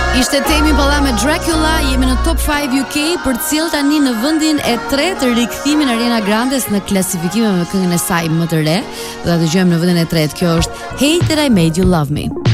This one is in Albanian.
Ishte Tame Impala me Dracula, jemi në Top 5 UK për të cilë tani në vendin e 3 të rikthimin Ariana Grandes në klasifikime me këngën e saj më të re. Do ta dëgjojmë në vendin e 3. Kjo është Hate That I Made You Love Me.